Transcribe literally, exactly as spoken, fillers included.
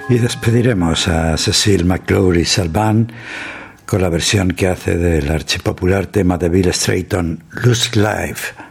Y despediremos a Cecil McClory Salvant con la versión que hace del archipopular tema de Bill Strayton, Lost Life.